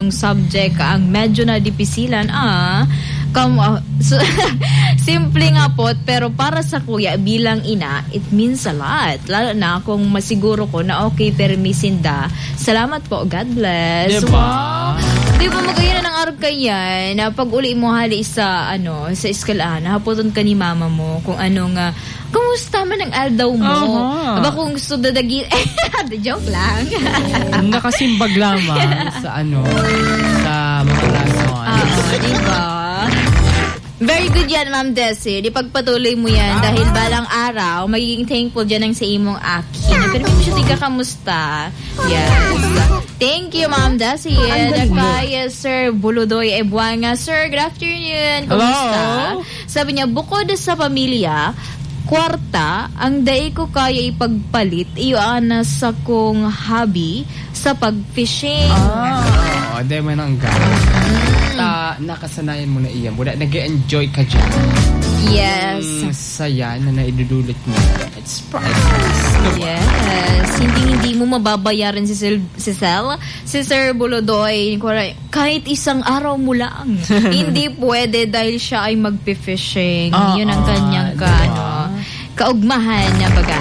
atong subject ang medyo na dipisilan. So, simple nga po, pero para sa kuya bilang ina, it means a lot. Lalo na kung masiguro ko na okay, permisin da. Salamat po, God bless. Diba? Wow. Di ba magayon na ng araw kaya na pag uli mo hali sa eskwelahan, haputon ka ni mama mo kung ano nga, kumusta man ang aldaw mo? Aba kung gusto dadagi, joke lang. Nakasimbag lamang sa mga rason. Diba? Very good yan, Ma'am Desi. Di pagpatuloy mo yan dahil balang araw, magiging thankful dyan ang sa imong akin. Pero may siya tiga kamusta. Yes. Thank you, Ma'am Desi. Kaya Sir Buludoy Ebuanga. Sir, good afternoon. Kamusta? Sabi niya, bukod sa pamilya, kwarta, ang dai ko kaya ipagpalit, iyo na sa kong hobby sa pag-fishing. Dahil mo nang nakasanayan mo na iyan. Muna, nag-enjoy ka dyan. Yes. Saya na naidudulot mo. It's priceless. Yes. Hindi mo mababayaran si Sir Buludoy. Kahit isang araw mo lang. Hindi pwede dahil siya ay magpi-fishing. Yun ang kanyang kaugmahan na baga.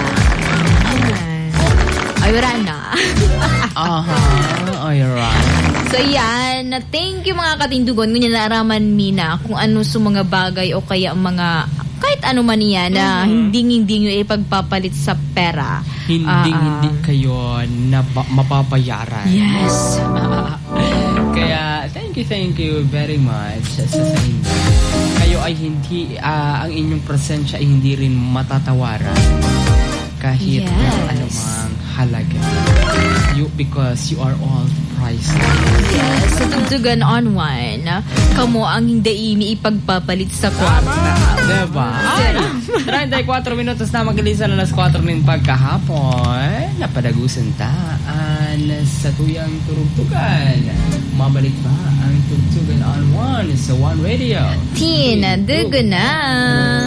Ay, wala na. Ay, right. So yan, thank you mga katindugon. Ngunyan naaraman mina kung ano sa mga bagay o kaya mga kahit ano man yan na hindi nyo ipagpapalit sa pera. Hindi kayo mapapayaran. Yes. Kaya thank you very much sa inyo. Kayo ay hindi ang inyong presensya ay hindi rin matatawaran kahit anumang halaga. Because you are all priceless. Yes, sa tugtugan on one, kamo ang hindi ipagpapalit sa kwarta. Diba? 34 minutos na magilisan na las 4 ng pagkahapon. Napadagusan taan sa tuyang turugtugan. Mabalik ba ang tugtugan on one sa One Radio? Tinadugo na.